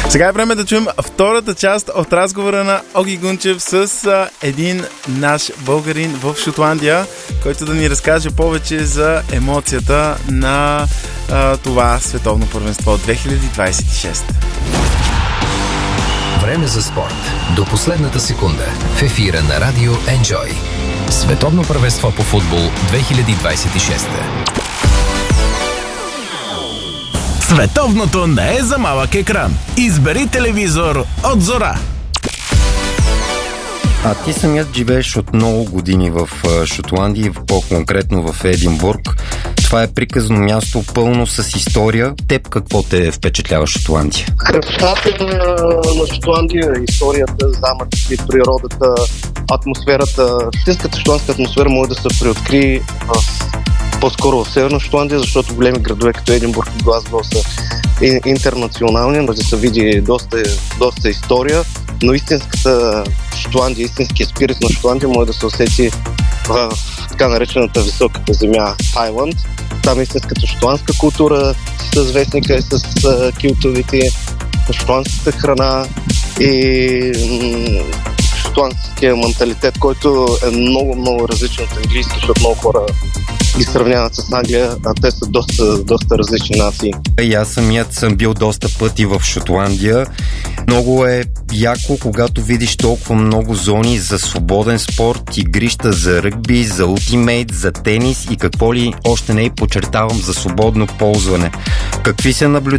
Сега е време да чуем втората част от разговора на Оги Гунчев с един наш българин в Шотландия, който да ни разкаже повече за емоцията на това световно първенство 2026. Време за спорт. До последната секунда. В ефира на Радио Enjoy. Световно първенство по футбол 2026. Световното не е за малък екран. Избери телевизор от Зора. А ти самият живееш от много години в Шотландия, по-конкретно в Единбург. Това е приказно място, пълно с история. Теб какво те впечатлява Шотландия? Красотата на Шотландия, историята, замъците, природата, атмосферата. Истинската шотландска атмосфера може да се преоткри по-скоро в Северна Шотландия, защото големи градове като Единбург и Глазго са интернационални, може да се види доста история, но истинската Шотландия, истинския спирит на Шотландия може да се усети в така наречената високата земя Хайланд. Там истинската шотландска култура с вестника и с килтовите, шотландската храна и шотландския менталитет, който е много различен от английски, защото много хора ги сравняват с Англия, а те са доста различни нации. И аз самият съм бил доста пъти в Шотландия. Много е яко, когато видиш толкова много зони за свободен спорт, игрища за ръгби, за ултимейт, за тенис и какво ли още не, подчертавам, за свободно ползване. Какви са наблюдения